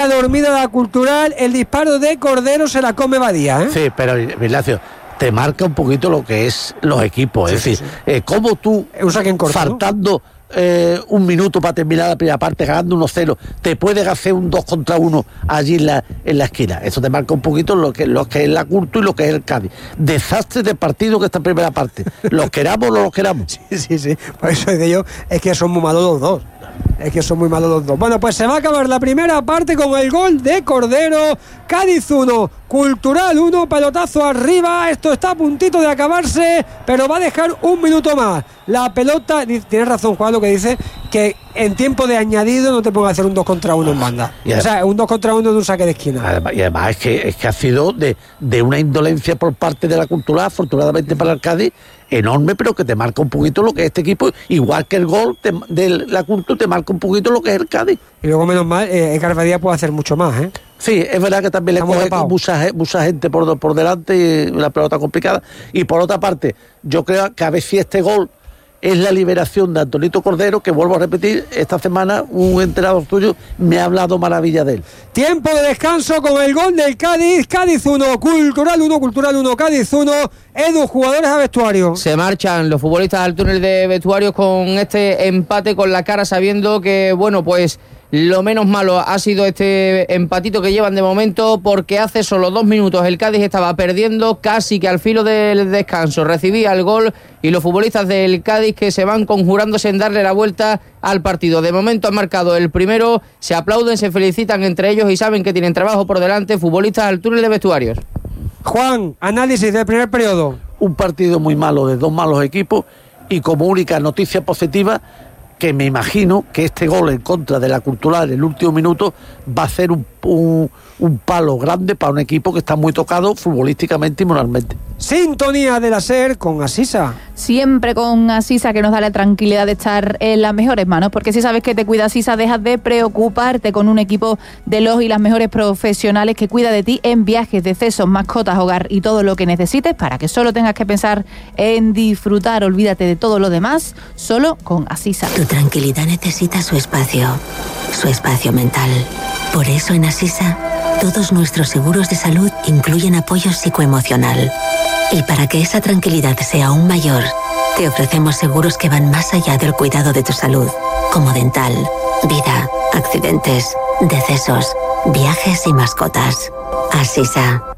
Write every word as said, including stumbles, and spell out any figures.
dormida la Cultural, el disparo de Cordero se la come Badía, ¿eh? Sí, pero Ignacio, te marca un poquito lo que es los equipos, sí, es decir, sí, sí. Eh, cómo tú, corto, faltando ¿no? eh, un minuto para terminar la primera parte, ganando uno cero, te puedes hacer un dos contra uno allí en la, en la esquina. Eso te marca un poquito lo que, lo que es la Cultura y lo que es el Cádiz. Desastre de partido que esta primera parte. Los queramos o no los queramos. Sí, sí, sí. Por eso de ellos es que son muy malos los dos. Es que son muy malos los dos. Bueno, pues se va a acabar la primera parte con el gol de Cordero. Cádiz uno, Cultural uno, pelotazo arriba. Esto está a puntito de acabarse, pero va a dejar un minuto más. La pelota, tienes razón Juan, lo que dice, que en tiempo de añadido no te pongas a hacer un dos contra uno en banda. Y además, o sea, un dos contra uno de un saque de esquina. Además, y además es que, es que ha sido de, de una indolencia por parte de la Cultural, afortunadamente para el Cádiz, enorme, pero que te marca un poquito lo que es este equipo, igual que el gol te, de la Cultura te marca un poquito lo que es el Cádiz. Y luego menos mal, eh, Edgar Badía puede hacer mucho más, ¿eh? Sí, es verdad que también Estamos le coge mucha, mucha gente por, por delante y la pelota complicada. Y por otra parte, yo creo que a ver si este gol es la liberación de Antonito Cordero, que vuelvo a repetir, esta semana un entrenador tuyo me ha hablado maravilla de él. Tiempo de descanso con el gol del Cádiz. Cádiz uno, Cultural uno, Cultural uno, Cádiz uno. Edu, jugadores a vestuario. Se marchan los futbolistas al túnel de vestuarios con este empate, con la cara sabiendo que, bueno, pues lo menos malo ha sido este empatito que llevan de momento, porque hace solo dos minutos el Cádiz estaba perdiendo, casi que al filo del descanso recibía el gol, y los futbolistas del Cádiz que se van conjurándose en darle la vuelta al partido. De momento han marcado el primero, se aplauden, se felicitan entre ellos y saben que tienen trabajo por delante. Futbolistas al túnel de vestuarios. Juan, análisis del primer periodo. Un partido muy malo de dos malos equipos, y como única noticia positiva, que me imagino que este gol en contra de la Cultural en el último minuto va a ser un, un, un palo grande para un equipo que está muy tocado futbolísticamente y moralmente. Sintonía de la SER con Asisa. Siempre con Asisa, que nos da la tranquilidad de estar en las mejores manos, porque si sabes que te cuida Asisa, dejas de preocuparte con un equipo de los y las mejores profesionales que cuida de ti en viajes, decesos, mascotas, hogar y todo lo que necesites, para que solo tengas que pensar en disfrutar. Olvídate de todo lo demás, solo con Asisa. Tu tranquilidad necesita su espacio, su espacio mental. Por eso en Asisa, todos nuestros seguros de salud incluyen apoyo psicoemocional. Y para que esa tranquilidad sea aún mayor, te ofrecemos seguros que van más allá del cuidado de tu salud, como dental, vida, accidentes, decesos, viajes y mascotas. Asisa,